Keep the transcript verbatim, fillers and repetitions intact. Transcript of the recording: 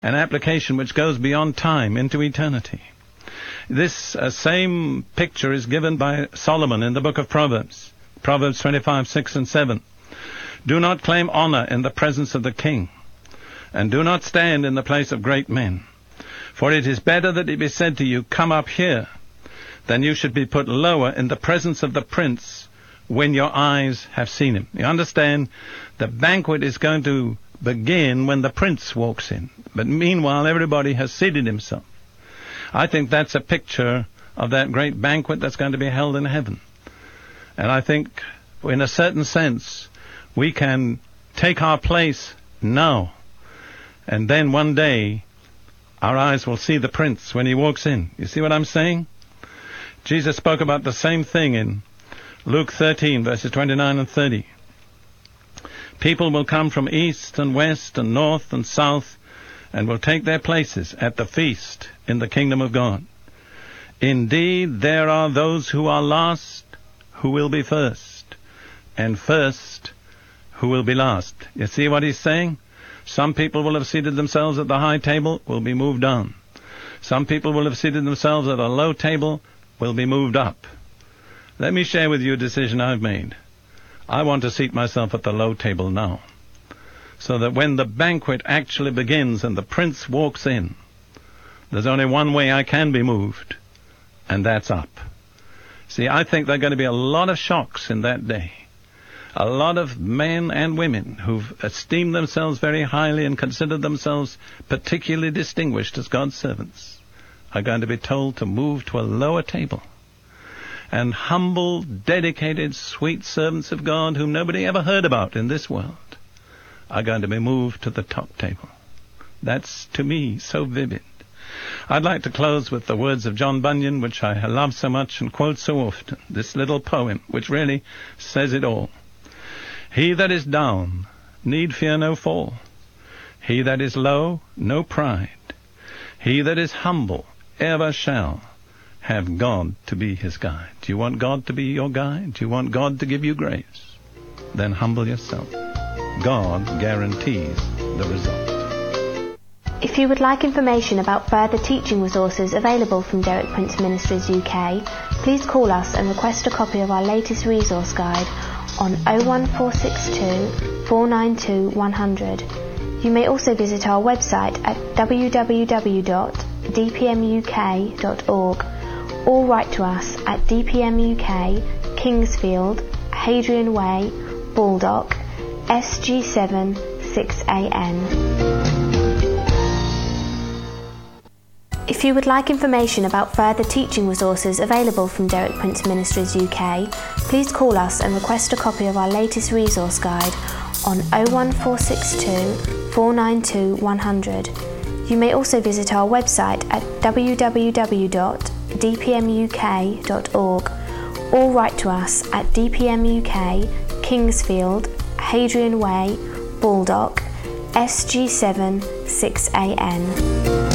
an application which goes beyond time into eternity. This uh, same picture is given by Solomon in the book of Proverbs, Proverbs twenty-five, six and seven. Do not claim honor in the presence of the king, and do not stand in the place of great men. For it is better that it be said to you, come up here, than you should be put lower in the presence of the prince when your eyes have seen him. You understand? The banquet is going to begin when the prince walks in. But meanwhile, everybody has seated himself. I think that's a picture of that great banquet that's going to be held in heaven. And I think, in a certain sense, we can take our place now. And then one day, our eyes will see the prince when he walks in. You see what I'm saying? Jesus spoke about the same thing in Luke thirteen, verses twenty-nine and thirty. People will come from east and west and north and south and will take their places at the feast in the kingdom of God. Indeed, there are those who are last who will be first, and first who will be last. You see what he's saying? Some people will have seated themselves at the high table, will be moved on. Some people will have seated themselves at a low table, will be moved up. Let me share with you a decision I've made. I want to seat myself at the low table now, so that when the banquet actually begins and the prince walks in, there's only one way I can be moved, and that's up. See, I think there are going to be a lot of shocks in that day. A lot of men and women who've esteemed themselves very highly and considered themselves particularly distinguished as God's servants are going to be told to move to a lower table. And humble, dedicated, sweet servants of God whom nobody ever heard about in this world are going to be moved to the top table. That's, to me, so vivid. I'd like to close with the words of John Bunyan, which I love so much and quote so often, this little poem, which really says it all. He that is down need fear no fall. He that is low, no pride. He that is humble ever shall have God to be his guide. Do you want God to be your guide? Do you want God to give you grace? Then humble yourself. God guarantees the result. If you would like information about further teaching resources available from Derek Prince Ministries U K, please call us and request a copy of our latest resource guide on oh one four six two, four nine two, one hundred. You may also visit our website at w w w dot d p m u k dot org or write to us at D P M U K, Kingsfield, Hadrian Way, Baldock, S G seven six A N. If you would like information about further teaching resources available from Derek Prince Ministries U K, please call us and request a copy of our latest resource guide on oh one four six two, four nine two, one hundred. You may also visit our website at w w w dot d p m u k dot org or write to us at D P M U K, Kingsfield, Hadrian Way, Baldock, S G seven six A N.